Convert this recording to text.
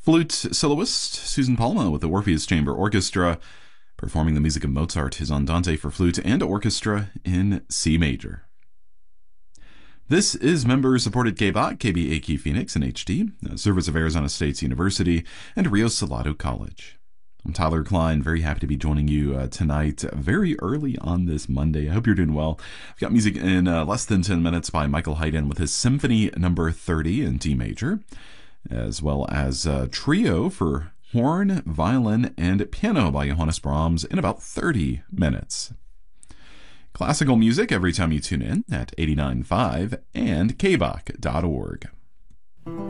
Flute soloist Susan Palma with the Orpheus Chamber Orchestra performing the music of Mozart, his Andante for flute and orchestra in C major. This is member-supported KBOC, KBAQ Phoenix in HD, service of Arizona State University, and Rio Salado College. I'm Tyler Klein, very happy to be joining you tonight, very early on this Monday. I hope you're doing well. I've got music in less than 10 minutes by Michael Haydn with his Symphony No. 30 in D major, as well as a trio for horn, violin, and piano by Johannes Brahms in about 30 minutes. Classical music every time you tune in at 89.5 and kbach.org.